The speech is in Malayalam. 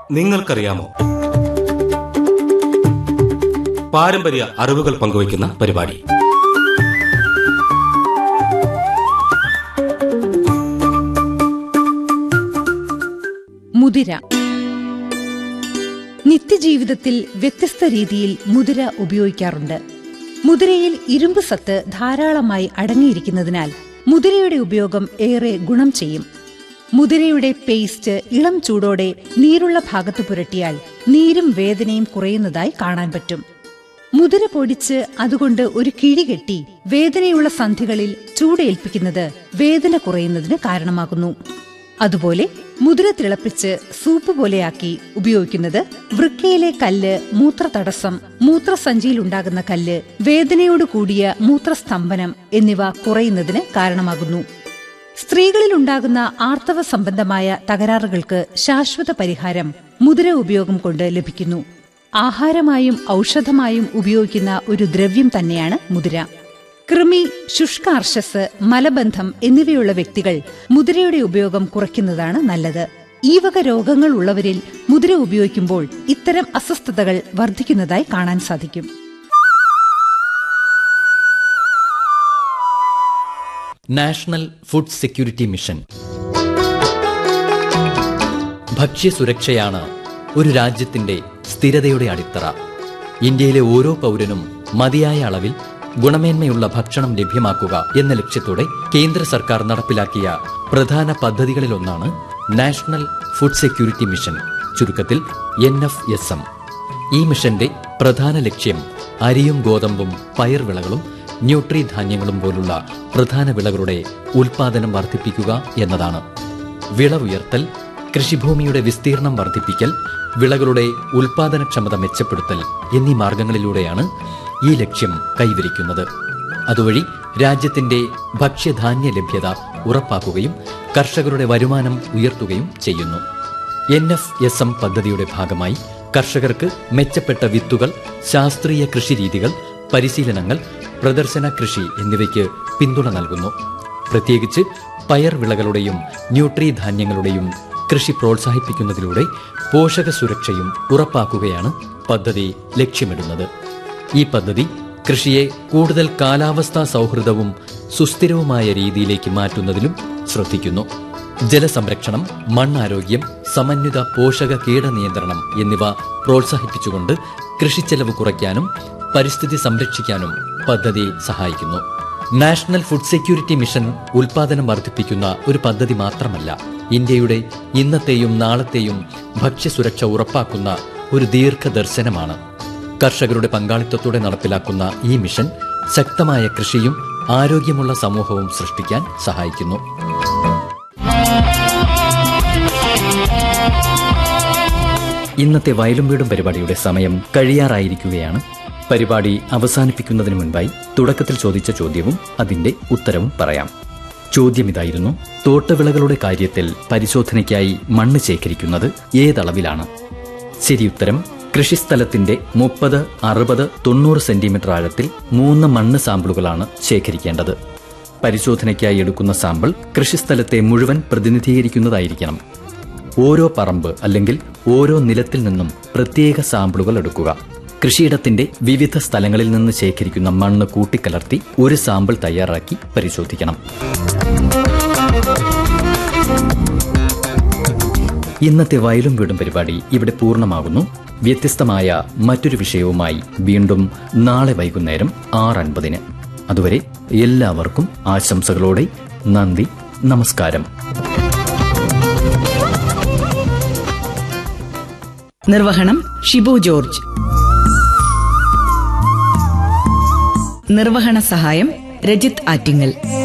നിങ്ങൾക്കറിയാമോ? പാരമ്പര്യ അറിവുകൾ പങ്കുവയ്ക്കുന്ന പരിപാടി. മുതിര. നിത്യജീവിതത്തിൽ വ്യത്യസ്ത രീതിയിൽ മുതിര ഉപയോഗിക്കാറുണ്ട്. മുതിരയിൽ ഇരുമ്പ് സത്ത് ധാരാളമായി അടങ്ങിയിരിക്കുന്നതിനാൽ മുതിരയുടെ ഉപയോഗം ഏറെ ഗുണം ചെയ്യും. മുതിരയുടെ പേസ്റ്റ് ഇളം ചൂടോടെ നീരുള്ള ഭാഗത്ത് പുരട്ടിയാൽ നീരും വേദനയും കുറയുന്നതായി കാണാൻ പറ്റും. മുതിര പൊടിച്ച് അതുകൊണ്ട് ഒരു കിഴി കെട്ടി വേദനയുള്ള സന്ധികളിൽ ചൂടേൽപ്പിക്കുന്നത് വേദന കുറയുന്നതിന് കാരണമാകുന്നു. അതുപോലെ മുതിര തിളപ്പിച്ച് സൂപ്പ് പോലെയാക്കി ഉപയോഗിക്കുന്നത് വൃക്കയിലെ കല്ല്, മൂത്രതടസ്സം, മൂത്രസഞ്ചിയിലുണ്ടാകുന്ന കല്ല്, വേദനയോട് കൂടിയ മൂത്രസ്തംഭനം എന്നിവ കുറയുന്നതിന് കാരണമാകുന്നു. സ്ത്രീകളിലുണ്ടാകുന്ന ആർത്തവ സംബന്ധമായ തകരാറുകൾക്ക് ശാശ്വത പരിഹാരം മുതിര ഉപയോഗം കൊണ്ട് ലഭിക്കുന്നു. ആഹാരമായും ഔഷധമായും ഉപയോഗിക്കുന്ന ഒരു ദ്രവ്യം തന്നെയാണ് മുതിര. കൃമി, ശുഷ്കാർശസ്, മലബന്ധം എന്നിവയുള്ള വ്യക്തികൾ മുതിരയുടെ ഉപയോഗം കുറയ്ക്കുന്നതാണ് നല്ലത്. ഈ വക രോഗങ്ങൾ ഉള്ളവരിൽ മുതിര ഉപയോഗിക്കുമ്പോൾ ഇത്തരം അസ്വസ്ഥതകൾ വർദ്ധിക്കുന്നതായി കാണാൻ സാധിക്കും. National food security mission. ഭക്ഷ്യസുരക്ഷയാണ് ഒരു രാജ്യത്തിന്റെ സ്ഥിരതയുടെ അടിത്തറ. ഇന്ത്യയിലെ ഓരോ പൗരനും മതിയായ അളവിൽ ഗുണമേന്മയുള്ള ഭക്ഷണം ലഭ്യമാക്കുക എന്ന ലക്ഷ്യത്തോടെ കേന്ദ്ര സർക്കാർ നടപ്പിലാക്കിയ പ്രധാന പദ്ധതികളിലൊന്നാണ് നാഷണൽ ഫുഡ് സെക്യൂരിറ്റി മിഷൻ, ചുരുക്കത്തിൽ NFSM. ഈ മിഷന്റെ പ്രധാന ലക്ഷ്യം അരിയും ഗോതമ്പും പയർവിളകളും ന്യൂട്രിധാന്യങ്ങളും പോലുള്ള പ്രധാന വിളകളുടെ ഉൽപാദനം വർദ്ധിപ്പിക്കുക എന്നതാണ്. വിളവുയർത്തൽ, കൃഷിഭൂമിയുടെ വിസ്തീർണം വർദ്ധിപ്പിക്കൽ, വിളകളുടെ ഉൽപാദനക്ഷമത മെച്ചപ്പെടുത്തൽ എന്നീ മാർഗങ്ങളിലൂടെയാണ് ഈ ലക്ഷ്യം കൈവരിക്കുന്നത്. അതുവഴി രാജ്യത്തിന്റെ ഭക്ഷ്യധാന്യ ലഭ്യത ഉറപ്പാക്കുകയും കർഷകരുടെ വരുമാനം ഉയർത്തുകയും ചെയ്യുന്നു. NFSM പദ്ധതിയുടെ ഭാഗമായി കർഷകർക്ക് മെച്ചപ്പെട്ട വിത്തുകൾ, ശാസ്ത്രീയ കൃഷിരീതികൾ, പരിശീലനങ്ങൾ, പ്രദർശന കൃഷി എന്നിവയ്ക്ക് പിന്തുണ നൽകുന്നു. പ്രത്യേകിച്ച് പയർവിളകളുടെയും ന്യൂട്രിധാന്യങ്ങളുടെയും കൃഷി പ്രോത്സാഹിപ്പിക്കുന്നതിലൂടെ പോഷക സുരക്ഷയും ഉറപ്പാക്കുകയാണ് പദ്ധതി ലക്ഷ്യമിടുന്നത്. ഈ പദ്ധതി കൃഷിയെ കൂടുതൽ കാലാവസ്ഥാ സൗഹൃദവും സുസ്ഥിരവുമായ രീതിയിലേക്ക് മാറ്റുന്നതിലും ശ്രദ്ധിക്കുന്നു. ജലസംരക്ഷണം, മണ്ണാരോഗ്യം, സമന്വിത പോഷക കീടനിയന്ത്രണം എന്നിവ പ്രോത്സാഹിപ്പിച്ചുകൊണ്ട് കൃഷിച്ചെലവ് കുറയ്ക്കാനും പരിസ്ഥിതി സംരക്ഷിക്കാനും പദ്ധതി സഹായിക്കുന്നു. നാഷണൽ ഫുഡ് സെക്യൂരിറ്റി മിഷൻ ഉൽപാദനം വർദ്ധിപ്പിക്കുന്ന ഒരു പദ്ധതി മാത്രമല്ല, ഇന്ത്യയുടെ ഇന്നത്തെയും നാളത്തെയും ഭക്ഷ്യസുരക്ഷ ഉറപ്പാക്കുന്ന ഒരു ദീർഘദർശനമാണ്. കർഷകരുടെ പങ്കാളിത്തത്തോടെ നടപ്പിലാക്കുന്ന ഈ മിഷൻ ശക്തമായ കൃഷിയും ആരോഗ്യമുള്ള സമൂഹവും സൃഷ്ടിക്കാൻ സഹായിക്കുന്നു. ഇന്നത്തെ വയലും വീടും പരിപാടിയുടെ സമയം കഴിയാറായിരിക്കുകയാണ്. പരിപാടി അവസാനിപ്പിക്കുന്നതിന് മുൻപായി തുടക്കത്തിൽ ചോദിച്ച ചോദ്യവും അതിന്റെ ഉത്തരവും പറയാം. ചോദ്യം ഇതായിരുന്നു: തോട്ടവിളകളുടെ കാര്യത്തിൽ പരിശോധനയ്ക്കായി മണ്ണ് ശേഖരിക്കുന്നത് ഏതളവിലാണ്? ശരിയുത്തരം: കൃഷിസ്ഥലത്തിന്റെ 30, 60, 90 സെന്റിമീറ്റർ ആഴത്തിൽ 3 മണ്ണ് സാമ്പിളുകളാണ് ശേഖരിക്കേണ്ടത്. പരിശോധനയ്ക്കായി എടുക്കുന്ന സാമ്പിൾ കൃഷിസ്ഥലത്തെ മുഴുവൻ പ്രതിനിധീകരിക്കുന്നതായിരിക്കണം. ഓരോ പറമ്പ് അല്ലെങ്കിൽ ഓരോ നിലത്തിൽ നിന്നും പ്രത്യേക സാമ്പിളുകൾ എടുക്കുക. കൃഷിയിടത്തിന്റെ വിവിധ സ്ഥലങ്ങളിൽ നിന്ന് ശേഖരിക്കുന്ന മണ്ണ് കൂട്ടിക്കലർത്തി ഒരു സാമ്പിൾ തയ്യാറാക്കി പരിശോധിക്കണം. ഇന്നത്തെ വയലും വീടും പരിപാടി ഇവിടെ പൂർണ്ണമാകുന്നു. വ്യത്യസ്തമായ മറ്റൊരു വിഷയവുമായി വീണ്ടും നാളെ വൈകുന്നേരം 6:50. അതുവരെ എല്ലാവർക്കും ആശംസകളോടെ നന്ദി, നമസ്കാരം. നിർവഹണം ഷിബു ജോർജ്. നിർവഹണ സഹായം രജിത് ആറ്റിങ്ങൽ.